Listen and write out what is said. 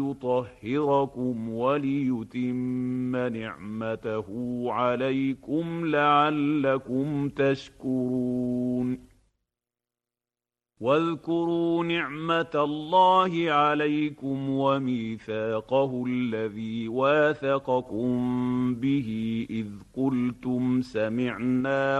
ليطهركم وليتم نعمته عليكم لعلكم تشكرون. واذكروا نعمة الله عليكم وميثاقه الذي واثقكم به إذ قلتم سمعنا